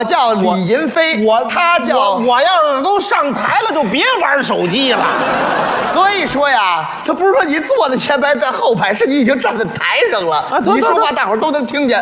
叫李银飞，他叫我要是都上台了，就别玩手机了。 所以说呀，他不是说你坐在前排在后排，是你已经站在台上了。 啊，走你说话大伙儿都能听见。